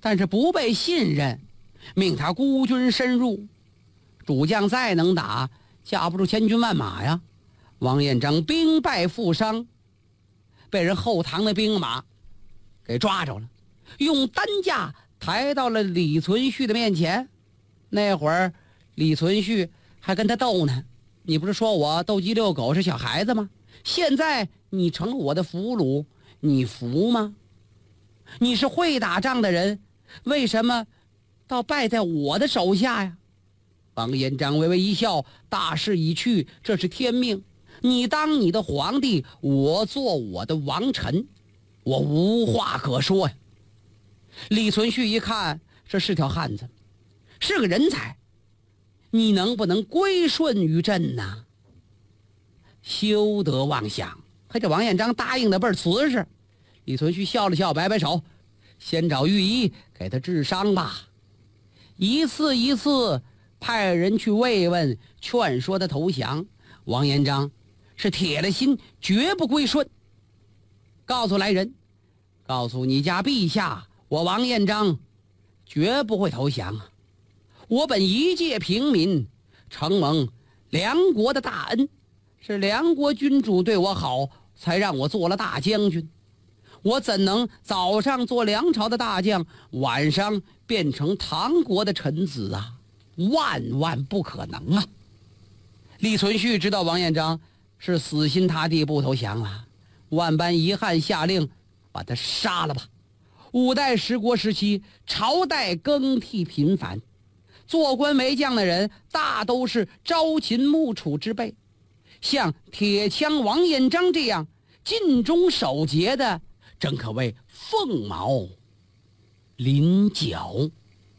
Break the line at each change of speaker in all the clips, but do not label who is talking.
但是不被信任，命他孤军深入。主将再能打，架不住千军万马呀。王彦章兵败负伤，被人后堂的兵马给抓着了，用担架抬到了李存勖的面前。那会儿李存勖还跟他斗呢，你不是说我斗鸡遛狗是小孩子吗？现在你成了我的俘虏，你服吗？你是会打仗的人，为什么倒败在我的手下呀？王彦章微微一笑，大势已去，这是天命，你当你的皇帝，我做我的王臣，我无话可说呀。李存勖一看，这是条汉子，是个人才，你能不能归顺于朕呢？休得妄想。这王彦章答应的倍儿瓷实。李存勖笑了笑，摆摆手，先找御医给他治伤吧。一次一次派人去慰问劝说他投降，王彦章是铁了心绝不归顺。告诉来人，告诉你家陛下，我王彦章绝不会投降啊！我本一介平民，承蒙梁国的大恩，是梁国君主对我好，才让我做了大将军。我怎能早上做梁朝的大将，晚上变成唐国的臣子啊？万万不可能啊！李存勖知道王彦章是死心塌地不投降了，万般遗憾，下令把他杀了吧。五代十国时期，朝代更替频繁，做官为将的人大都是朝秦暮楚之辈，像铁枪王彦章这样尽忠守节的，正可谓凤毛麟角。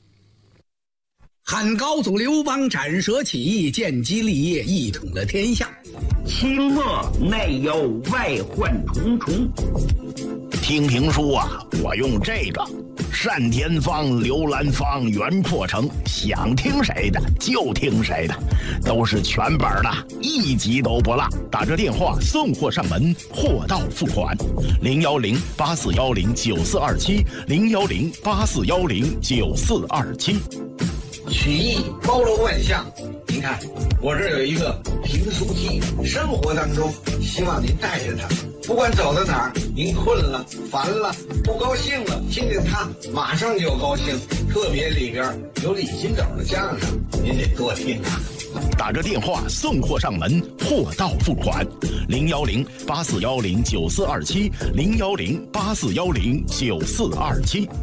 汉高祖刘邦斩蛇起义，建基立业，一统了天下。
清末内忧外患重重。
听评书啊，我用这个单田芳、刘兰芳、袁阔成，想听谁的就听谁的，都是全本的，一集都不落。打这电话送货上门，货到付款。010-8410-9427，010-8410-9427。
曲艺包罗万象，您看我这有一个评书机，生活当中希望您带着它，不管走到哪儿，您困了、烦了、不高兴了，听听它马上就高兴。特别里边有李金斗的相声，您得多听啊。
打着电话送货上门，货到付款。010-8410-9427，010-8410-9427。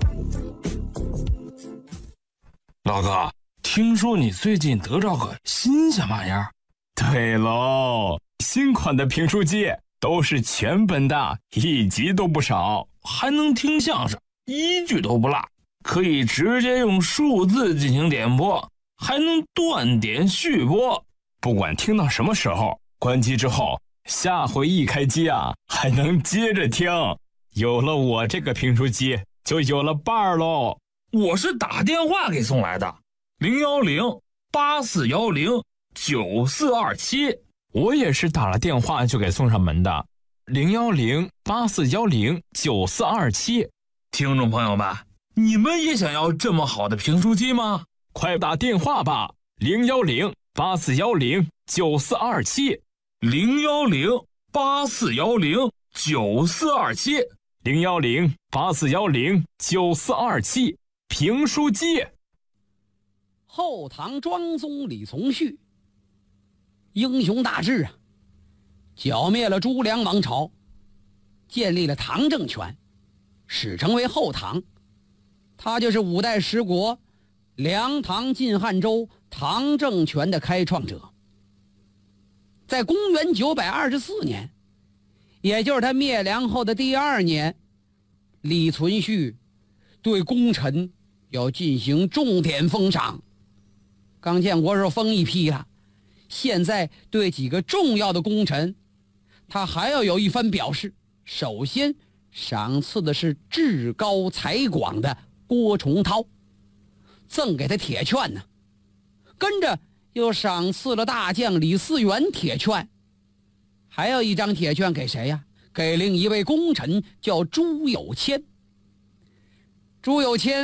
老哥，听说你最近得着个新鲜玩意儿？
对喽，新款的评书机都是全本的，一集都不少，
还能听相声，一句都不落，可以直接用数字进行点播，还能断点续播。
不管听到什么时候，关机之后，下回一开机啊，还能接着听。有了我这个评书机，就有了伴儿喽。
我是打电话给送来的，010-8410-9427。
我也是打了电话就给送上门的，010-8410-9427。
听众朋友们，你们也想要这么好的评书机吗？
快打电话吧，010-8410-9427，
010-8410-9427，
010-8410-9427。评书机。
后唐庄宗李从绪英雄大志啊，剿灭了朱梁王朝，建立了唐政权，史称为后唐。他就是五代十国梁唐晋汉周唐政权的开创者。在公元924年，也就是他灭梁后的第2年，李存勖对功臣要进行重点封赏。刚建国时候封一批了，现在对几个重要的功臣，他还要有一番表示。首先赏赐的是志高才广的郭崇韬，赠给他铁券呢。跟着又赏赐了大将李嗣源铁券，还有一张铁券给谁呀？给另一位功臣叫朱有谦。朱有谦